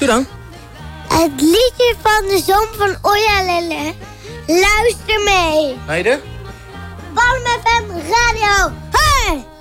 u dan? Het liedje van de zoon van Ojalele. Luister mee. Heide? Palm FM Radio. Hey!